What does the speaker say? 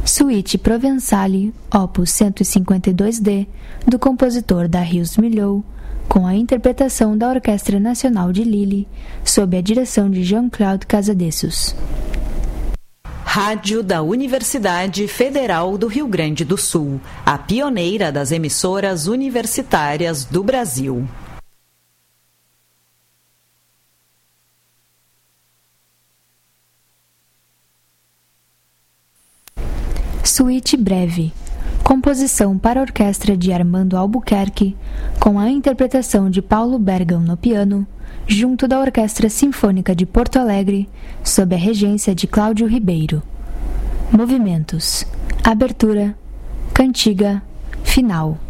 Suíte Provençale, opus 152D, do compositor Darius Milhaud, com a interpretação da Orquestra Nacional de Lille, sob a direção de Jean-Claude Casadessos. Rádio da Universidade Federal do Rio Grande do Sul, a pioneira das emissoras universitárias do Brasil. Suíte Breve, composição para orquestra de Armando Albuquerque, com a interpretação de Paulo Bergam no piano, junto da Orquestra Sinfônica de Porto Alegre, sob a regência de Cláudio Ribeiro. Movimentos: abertura, cantiga, final.